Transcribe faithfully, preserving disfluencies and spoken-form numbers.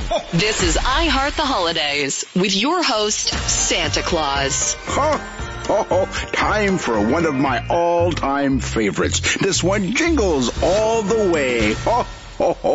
This is I Heart the Holidays with your host, Santa Claus. Oh, oh, oh, time for one of my all-time favorites. This one jingles all the way. Oh, oh, oh.